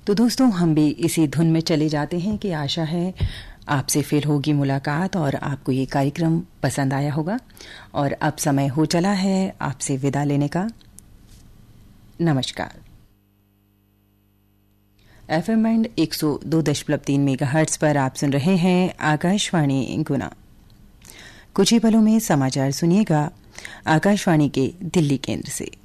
तो दोस्तों हम भी इसी धुन में चले जाते हैं कि आशा है आपसे फिर होगी मुलाकात और आपको ये कार्यक्रम पसंद आया होगा। और अब समय हो चला है आपसे विदा लेने का। नमस्कार। FM बैंड 102.3 मेगाहर्ट्ज पर आप सुन रहे हैं आकाशवाणी गुना। कुछ ही पलों में समाचार सुनिएगा आकाशवाणी के दिल्ली केंद्र से।